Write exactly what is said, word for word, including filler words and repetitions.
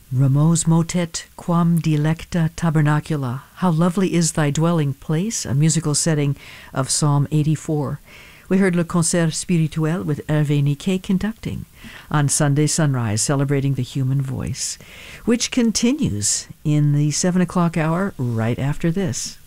Rameau's motet Quam Dilecta Tabernacula, How Lovely is Thy Dwelling Place, a musical setting of Psalm eighty-four. We heard Le Concert Spirituel with Hervé Niquet conducting on Sunday Sunrise, celebrating the human voice, which continues in the seven o'clock hour right after this.